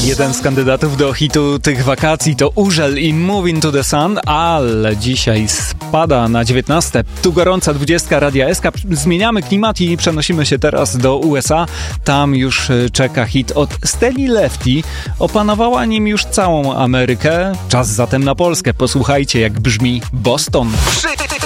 Jeden z kandydatów do hitu tych wakacji to Urzel i Moving to the Sun, ale dzisiaj spada na 19. Tu gorąca 20 Radia SK. Zmieniamy klimat i przenosimy się teraz do USA. Tam już czeka hit od Steli Lefty. Opanowała nim już całą Amerykę. Czas zatem na Polskę. Posłuchajcie, jak brzmi Boston.